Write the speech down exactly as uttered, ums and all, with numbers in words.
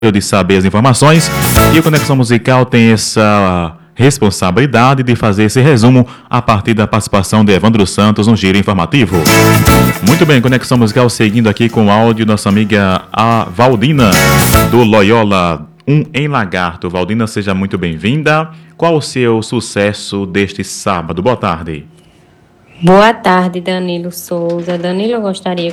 de saber as informações, e o Conexão Musical tem essa responsabilidade de fazer esse resumo a partir da participação de Evandro Santos no Giro Informativo. Muito bem, Conexão Musical seguindo aqui com o áudio nossa amiga a Valdina do Loyola um em Lagarto. Valdina, seja muito bem-vinda. Qual o seu sucesso deste sábado? Boa tarde. Boa tarde, Danilo Souza. Danilo, eu gostaria